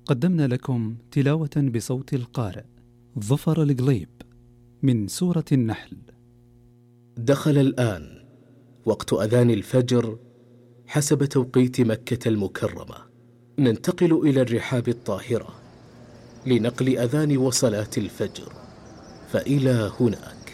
قدمنا لكم تلاوة بصوت القارئ ظفر القليب من سورة النحل. دخل الآن وقت أذان الفجر حسب توقيت مكة المكرمة. ننتقل إلى الرحاب الطاهرة لنقل أذان وصلاة الفجر، فإلى هناك.